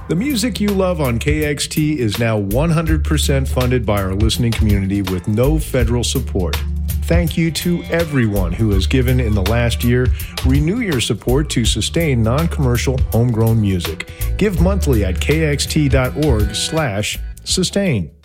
The music you love on KXT is now 100% funded by our listening community with no federal support. Thank you to everyone who has given in the last year. Renew your support to sustain non-commercial homegrown music. Give monthly at kxt.org/sustain.